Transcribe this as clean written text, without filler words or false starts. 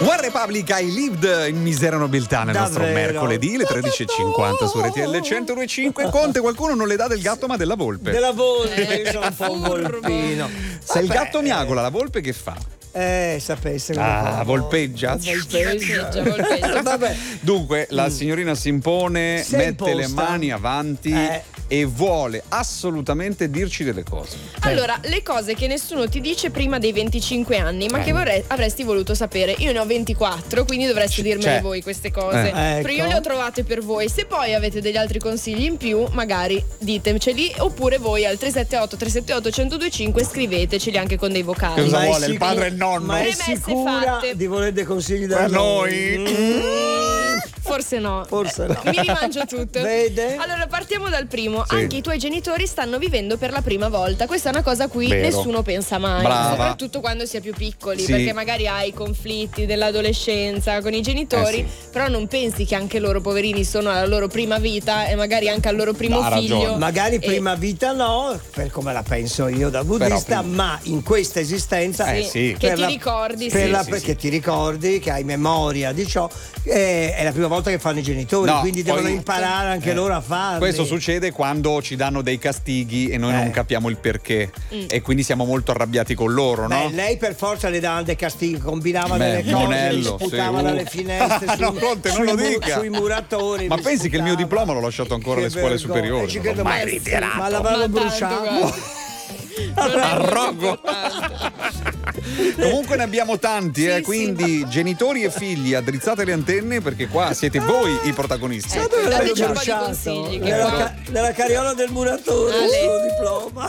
One Republic, I Lived in misera nobiltà nel nostro mercoledì, le 13.50 su RTL 102.5. Conte, qualcuno non le dà del gatto ma della volpe. Della volpe, io sono un po' un volpino. Se il gatto miagola, la volpe che fa? Sapesse. Volpeggia. Volpeggia. Vabbè. Dunque, la signorina si impone, mette le mani avanti e vuole assolutamente dirci delle cose. Allora, le cose che nessuno ti dice prima dei 25 anni, ma che avresti voluto sapere. Io ne ho 24, quindi dovreste dirmele voi queste cose. Però io le ho trovate per voi. Se poi avete degli altri consigli in più, magari ditemceli, oppure voi al 378 378 1025 scriveteceli anche con dei vocali. Cosa vuole il padre e il nonno? Ma è sicura di volere dei consigli da noi? Forse no. Mi rimangio tutto. Vede? Allora partiamo dal primo. Anche i tuoi genitori stanno vivendo per la prima volta. Questa è una cosa a cui nessuno pensa mai. Brava. Soprattutto quando si è più piccoli, perché magari hai conflitti dell'adolescenza con i genitori, però non pensi che anche loro poverini sono alla loro prima vita e magari anche al loro primo figlio. Magari prima vita no, per come la penso io da buddista, ma in questa esistenza che ti ricordi, perché ti ricordi, che hai memoria di ciò, è la prima volta che fanno i genitori, quindi devono imparare anche loro a farlo. Questo succede quando ci danno dei castighi e noi non capiamo il perché e quindi siamo molto arrabbiati con loro, no? Lei per forza le dava dei castighi, combinava delle cose, li sputava dalle finestre sui muratori. Ma pensi che il mio diploma l'ho lasciato ancora alle scuole superiori? Non l'ho mai ritirato. Ma l'avevano bruciato. Arrogo. Comunque ne abbiamo tanti, quindi genitori e figli, addrizzate le antenne perché qua siete voi i protagonisti. Dateci un po' di consigli. Nella carriola del muratore il suo diploma.